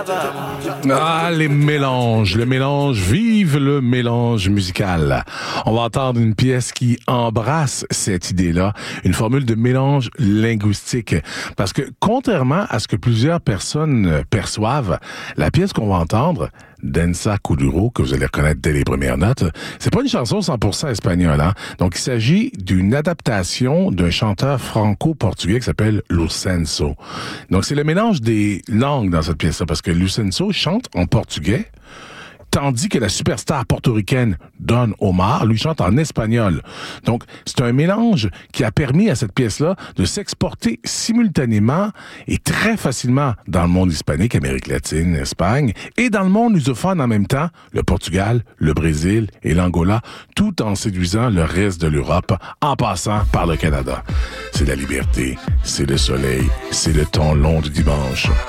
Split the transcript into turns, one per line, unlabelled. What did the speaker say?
Ah, les mélanges, vive le mélange musical. On va entendre une pièce qui embrasse cette idée-là, une formule de mélange linguistique. Parce que, contrairement à ce que plusieurs personnes perçoivent, la pièce qu'on va entendre, Danza Kuduro, que vous allez reconnaître dès les premières notes, c'est pas une chanson 100% espagnole, hein? Donc, il s'agit d'une adaptation d'un chanteur franco-portugais qui s'appelle Loucenço. Donc, c'est le mélange des langues dans cette pièce-là, parce que Loucenço chante en portugais, tandis que la superstar portoricaine Don Omar lui chante en espagnol. Donc, c'est un mélange qui a permis à cette pièce-là de s'exporter simultanément et très facilement dans le monde hispanique, Amérique latine, Espagne, et dans le monde lusophone en même temps, le Portugal, le Brésil et l'Angola, tout en séduisant le reste de l'Europe en passant par le Canada. C'est la liberté, c'est le soleil, c'est le temps long du dimanche.